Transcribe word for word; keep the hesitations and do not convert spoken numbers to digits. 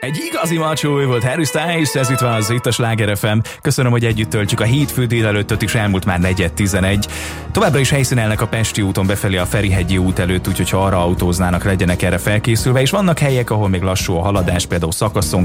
Egy igazi macsó volt Harry Styles, ez itt van az itt a Sláger ef em. Köszönöm, hogy együtt töltjük a hétfő délelőttöt is, elmúlt már negyed tizenegy. Továbbra is helyszínelnek a Pesti úton befelé a Ferihegyi út előtt, úgyhogy ha arra autóznának, legyenek erre felkészülve, és vannak helyek, ahol még lassú a haladás, például szakaszon